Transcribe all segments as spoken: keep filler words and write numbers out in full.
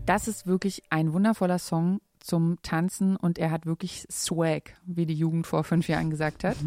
Das ist wirklich ein wundervoller Song zum Tanzen und er hat wirklich Swag, wie die Jugend vor fünf Jahren gesagt hat.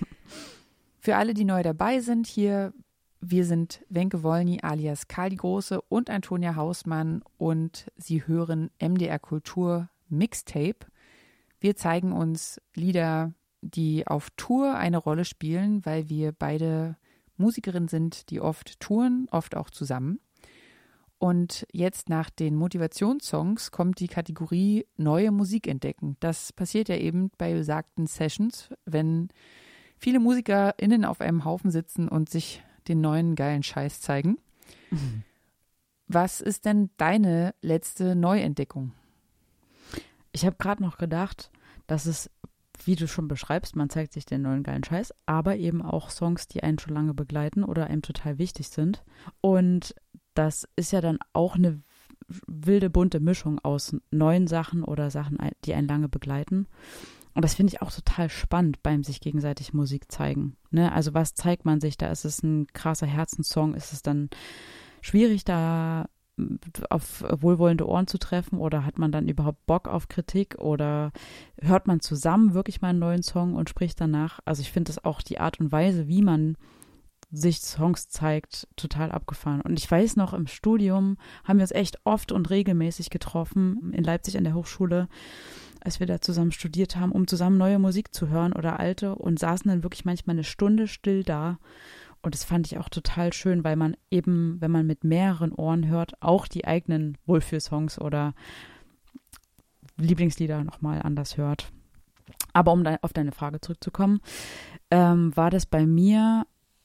Für alle, die neu dabei sind, hier, wir sind Wenke Wolny alias Karl die Große und Antonia Hausmann und Sie hören M D R Kultur Mixtape. Wir zeigen uns Lieder, die auf Tour eine Rolle spielen, weil wir beide Musikerinnen sind, die oft touren, oft auch zusammen. Und jetzt nach den Motivationssongs kommt die Kategorie neue Musik entdecken. Das passiert ja eben bei besagten Sessions, wenn viele MusikerInnen auf einem Haufen sitzen und sich den neuen geilen Scheiß zeigen. Mhm. Was ist denn deine letzte Neuentdeckung? Ich habe gerade noch gedacht, dass es, wie du schon beschreibst, man zeigt sich den neuen geilen Scheiß, aber eben auch Songs, die einen schon lange begleiten oder einem total wichtig sind. Und das ist ja dann auch eine wilde, bunte Mischung aus neuen Sachen oder Sachen, die einen lange begleiten. Und das finde ich auch total spannend beim sich gegenseitig Musik zeigen. Ne? Also was zeigt man sich da? Ist es ein krasser Herzenssong? Ist es dann schwierig, da auf wohlwollende Ohren zu treffen? Oder hat man dann überhaupt Bock auf Kritik? Oder hört man zusammen wirklich mal einen neuen Song und spricht danach? Also ich finde das auch die Art und Weise, wie man sich Songs zeigt, total abgefahren. Und ich weiß noch, im Studium haben wir uns echt oft und regelmäßig getroffen, in Leipzig an der Hochschule, als wir da zusammen studiert haben, um zusammen neue Musik zu hören oder alte und saßen dann wirklich manchmal eine Stunde still da. Und das fand ich auch total schön, weil man eben, wenn man mit mehreren Ohren hört, auch die eigenen Wohlfühlsongs oder Lieblingslieder nochmal anders hört. Aber um auf deine Frage zurückzukommen, ähm, war das bei mir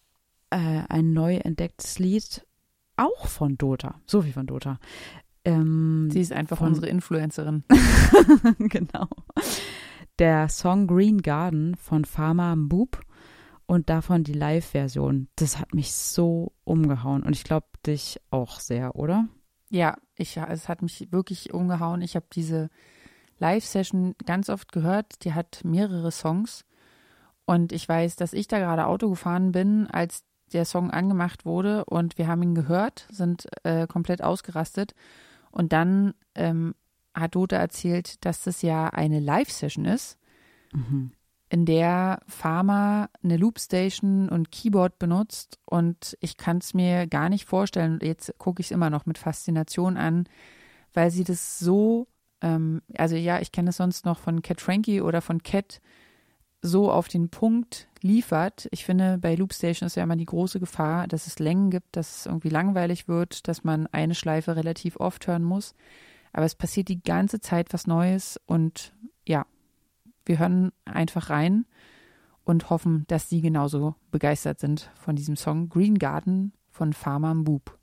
ein neu entdecktes Lied, auch von Dota, so wie von Dota. Ähm, Sie ist einfach von, unsere Influencerin. Genau. Der Song Green Garden von Pharma Mbub und davon die Live-Version. Das hat mich so umgehauen und ich glaube dich auch sehr, oder? Ja, ich, es hat mich wirklich umgehauen. Ich habe diese Live-Session ganz oft gehört. Die hat mehrere Songs und ich weiß, dass ich da gerade Auto gefahren bin, als der Song angemacht wurde und wir haben ihn gehört, sind äh, komplett ausgerastet und dann ähm, hat Dota erzählt, dass das ja eine Live-Session ist, mhm. in der Pharma eine Loopstation und Keyboard benutzt und ich kann es mir gar nicht vorstellen, jetzt gucke ich es immer noch mit Faszination an, weil sie das so, ähm, also ja, ich kenne es sonst noch von Cat Frankie oder von Cat, so auf den Punkt liefert. Ich finde, bei Loopstation ist ja immer die große Gefahr, dass es Längen gibt, dass es irgendwie langweilig wird, dass man eine Schleife relativ oft hören muss. Aber es passiert die ganze Zeit was Neues und ja, wir hören einfach rein und hoffen, dass Sie genauso begeistert sind von diesem Song Green Garden von Pharma Mbub.